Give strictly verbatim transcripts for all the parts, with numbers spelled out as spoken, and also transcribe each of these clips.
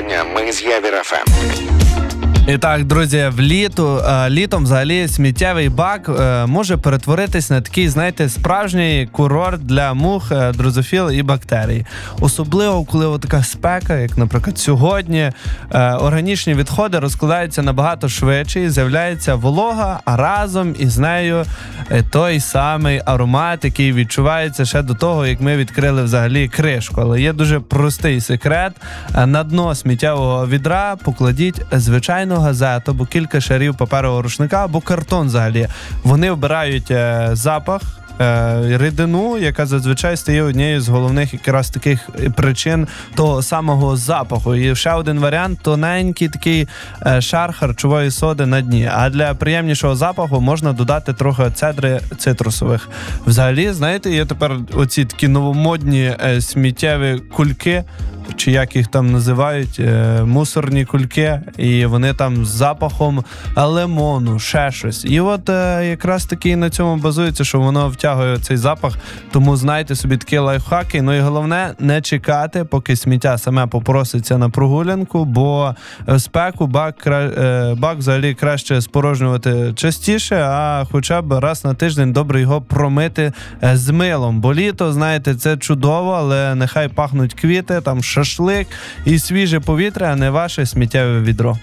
опитування ми з Явір еф ем. І так, друзі, в літу, літом взагалі сміттєвий бак може перетворитись на такий, знаєте, справжній курорт для мух, дрозофіл і бактерій. Особливо, коли така спека, як, наприклад, сьогодні, органічні відходи розкладаються набагато швидше і з'являється волога, а разом із нею той самий аромат, який відчувається ще до того, як ми відкрили взагалі кришку. Але є дуже простий секрет. На дно сміттєвого відра покладіть звичайно газету, або кілька шарів паперового рушника, або картон взагалі. Вони вбирають е, запах, е, рідину, яка зазвичай стає однією з головних якраз таких причин того самого запаху. І ще один варіант – тоненький такий е, шар харчової соди на дні. А для приємнішого запаху можна додати трохи цедри цитрусових. Взагалі, знаєте, є тепер оці такі новомодні е, сміттєві кульки, чи як їх там називають, е, мусорні кульки, і вони там з запахом лимону, ще щось. І от е, якраз таки на цьому базується, що воно втягує цей запах, тому знайте собі такі лайфхаки. Ну і головне, не чекати, поки сміття саме попроситься на прогулянку, бо в спеку бак, е, бак взагалі краще спорожнювати частіше, а хоча б раз на тиждень добре його промити е, з милом. Бо літо, знаєте, це чудово, але нехай пахнуть квіти, там шашлик і свіже повітря, а не ваше сміттєве відро.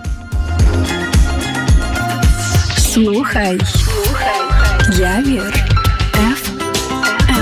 Слухай, Явір.